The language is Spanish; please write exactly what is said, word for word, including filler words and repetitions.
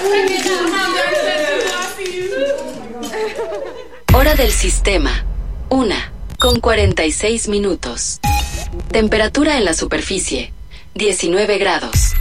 Hora del sistema, una, con cuarenta y seis minutos. Temperatura en la superficie, diecinueve grados.